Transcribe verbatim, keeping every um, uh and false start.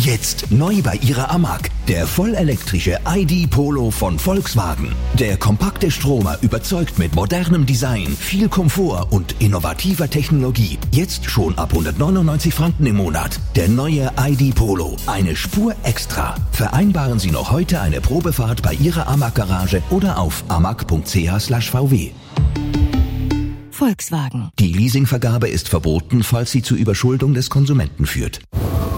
Jetzt neu bei Ihrer Amag. Der vollelektrische I D Polo von Volkswagen. Der kompakte Stromer überzeugt mit modernem Design, viel Komfort und innovativer Technologie. Jetzt schon ab hundertneunundneunzig Franken im Monat. Der neue I D Polo. Eine Spur extra. Vereinbaren Sie noch heute eine Probefahrt bei Ihrer Amag-Garage oder auf amag punkt c h slash v w. Volkswagen. Die Leasingvergabe ist verboten, falls sie zu Überschuldung des Konsumenten führt.